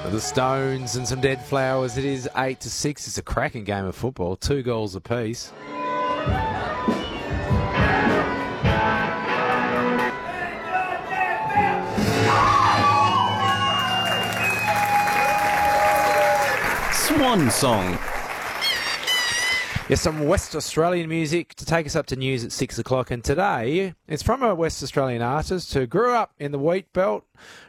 The Stones and some Dead Flowers. It is 8-6. It's a cracking game of football. 2 goals apiece. Swan song. Yes, some West Australian music to take us up to news at 6 o'clock. And today, it's from a West Australian artist who grew up in the wheat belt,